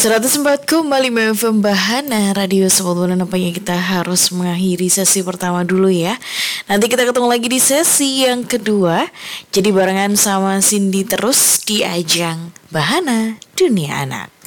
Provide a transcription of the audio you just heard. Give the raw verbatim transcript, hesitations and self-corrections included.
seratus empat koma lima F M Bahana Radio Sebelum nampaknya kita harus mengakhiri sesi pertama dulu ya. Nanti kita ketemu lagi di sesi yang kedua. Jadi barengan sama Cindy terus di ajang Bahana Dunia Anak.